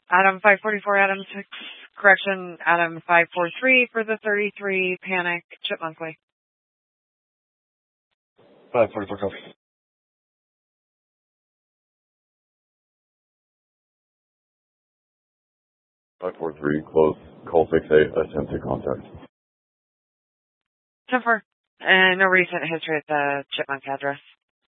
Adam 544, Adam 6, correction, Adam 543 for the 33, Panic, Chipmunk Way. 544 copy. 543, close, call 68, attempt to contact. 10-4, and no recent history at the Chipmunk address.